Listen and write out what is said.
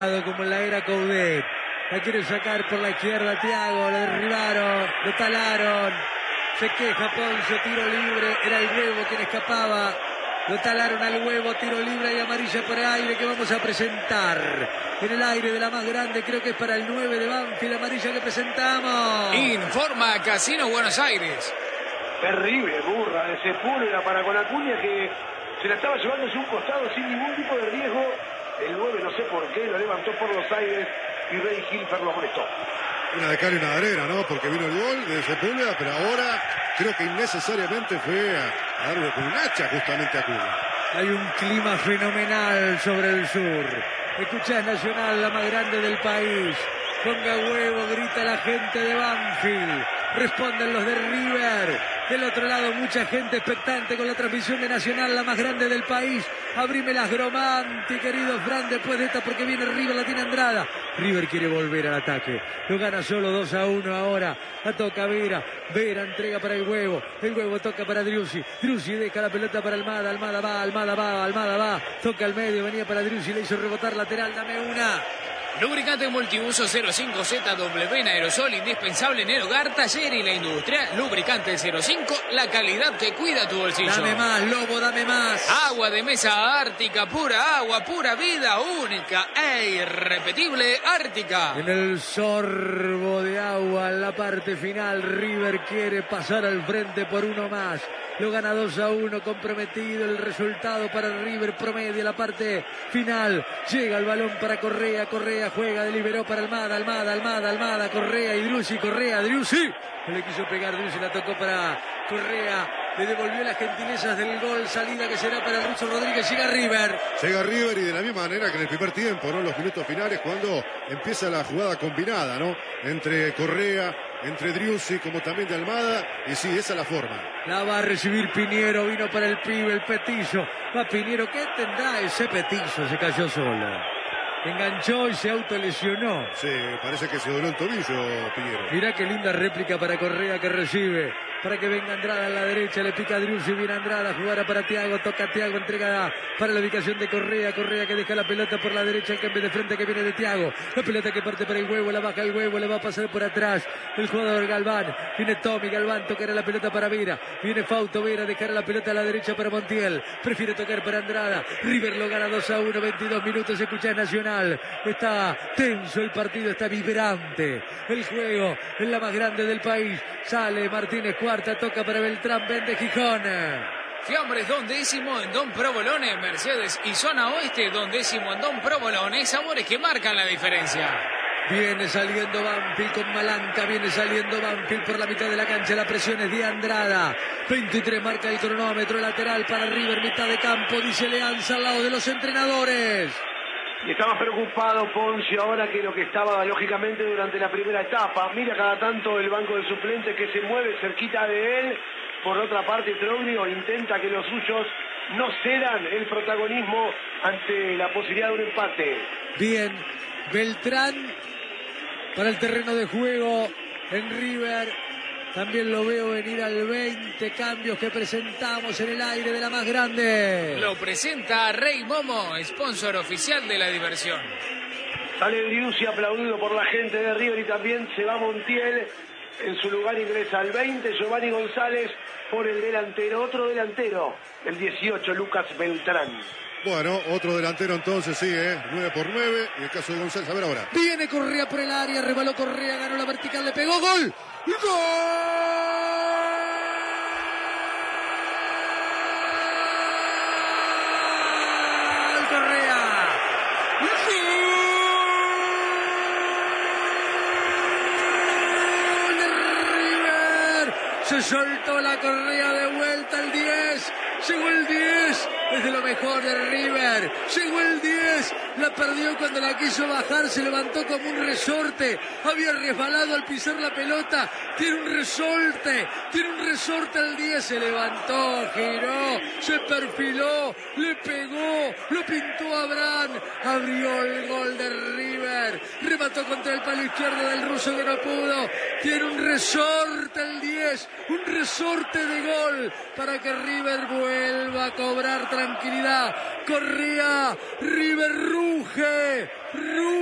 como en la era Coudet. La quiere sacar por la izquierda Thiago, la derribaron, lo talaron. Se queja Poncio, tiro libre, era el Huevo quien escapaba. Lo talaron al Huevo, tiro libre y amarilla por aire que vamos a presentar. En el aire de la más grande, creo que es para el 9 de Banfield, amarilla que presentamos. Informa Casino Buenos Aires. Terrible burra de Sepúlveda para con Acuña, que se la estaba llevando hacia un costado sin ningún tipo de riesgo. El 9 no sé por qué lo levantó por los aires y Rey Hilfer lo molestó. Una de cal y una de arena, ¿no? Porque vino el gol de Sepúlveda, pero ahora creo que innecesariamente fue a darle con un hacha justamente a Acuña. Hay un clima fenomenal sobre el sur. Escuchás Nacional, la más grande del país. Ponga huevo, grita la gente de Banfield. Responden los de River. Del otro lado, mucha gente expectante con la transmisión de Nacional, la más grande del país. Abrímelas, Gromanti, querido Fran, después de esta, porque viene River, la tiene Andrada. River quiere volver al ataque. Lo gana solo 2-1 ahora. La toca Vera. Vera entrega para el Huevo. El Huevo toca para Driussi. Driussi deja la pelota para Almada. Almada va, Almada va, Almada va. Toca al medio, venía para Driussi, le hizo rebotar lateral. Dame una. Lubricante multiuso 05ZW en aerosol, indispensable en el hogar, taller y la industria. Lubricante 05, la calidad que cuida tu bolsillo. Dame más, Lobo, dame más. Agua de mesa Ártica, pura agua, pura vida, única e irrepetible Ártica. En el sorbo de agua, en la parte final, River quiere pasar al frente por uno más. Lo gana 2-1, comprometido el resultado para River, promedio la parte final. Llega el balón para Correa, Correa juega, deliberó para Almada, Correa y Driussi, Correa, Driussi. No le quiso pegar, Driussi la tocó para Correa. Le devolvió las gentilezas del gol, salida que será para el ruso Rodríguez. Llega River. Llega River y de la misma manera que en el primer tiempo, ¿no? Los minutos finales, cuando empieza la jugada combinada, ¿no? Entre Correa, entre Driussi, como también de Almada. Y sí, esa es la forma. La va a recibir Piñero, vino para el pibe, el Petizo. Va Piñero, ¿qué tendrá ese Petizo? Se cayó solo. Enganchó y se autolesionó. Sí, parece que se dobló el tobillo, Piñero. Mirá qué linda réplica para Correa que recibe. Para que venga Andrada a la derecha, le pica a Driussi, viene Andrada, jugará para Thiago, toca a Thiago, entrega para la ubicación de Correa, Correa que deja la pelota por la derecha, el cambio de frente que viene de Thiago, la pelota que parte para el Huevo, la baja el Huevo, le va a pasar por atrás, el jugador Galván, viene Tommy, Galván, tocará la pelota para Vera, viene Fausto Vera, dejará la pelota a la derecha para Montiel, prefiere tocar para Andrada, River lo gana 2-1, 22 minutos, escuchás Nacional, está tenso el partido, está vibrante, el juego es la más grande del país, sale Martínez Cuarta, toca para Beltrán, vende Gijón. Fiambres Don Décimo en Don Provolone, Mercedes y Zona Oeste Don Décimo en Don Provolone, sabores que marcan la diferencia. Viene saliendo Banfield con Malanca, viene saliendo Banfield por la mitad de la cancha, la presión es de Andrada. 23 marca el cronómetro, lateral para River, mitad de campo, dice Leanza al lado de los entrenadores. Y estaba preocupado Poncio ahora que lo que estaba lógicamente durante la primera etapa. Mira cada tanto el banco de suplentes que se mueve cerquita de él. Por otra parte, Troglio intenta que los suyos no cedan el protagonismo ante la posibilidad de un empate. Bien, Beltrán para el terreno de juego en River. También lo veo venir al 20, cambios que presentamos en el aire de la más grande. Lo presenta Rey Momo, sponsor oficial de la diversión. Sale Driussi aplaudido por la gente de River y también se va Montiel. En su lugar ingresa al 20, Giovanni González por el delantero, otro delantero, el 18, Lucas Beltrán. Bueno, otro delantero entonces, sí, 9 por 9, en el caso de González, a ver ahora. Viene Correa por el área, rebaló Correa, ganó la vertical, le pegó, ¡gol! ¡Gol! Correa. ¡Gol de River! Se soltó la Correa de vuelta al 10. Llegó el 10, es de lo mejor de River. Llegó el 10, la perdió cuando la quiso bajar, se levantó como un resorte. Había resbalado al pisar la pelota. Tiene un resorte al 10. Se levantó, giró, se perfiló, le pegó, lo pintó a Abraham. Abrió el gol de River. remató contra el palo izquierdo del ruso que no pudo. Tiene un resorte el 10, un resorte de gol para que River vuelva a cobrar tranquilidad. Correa, River ruge.